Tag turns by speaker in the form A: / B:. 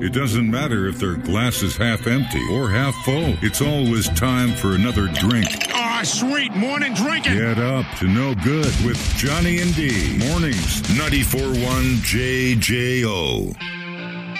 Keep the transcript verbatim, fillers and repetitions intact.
A: It doesn't matter if their glass is half empty or half full. It's always time for another drink.
B: Ah, sweet morning drinking.
A: Get up to no good with Johnny and D. Mornings, ninety-four point one J J O.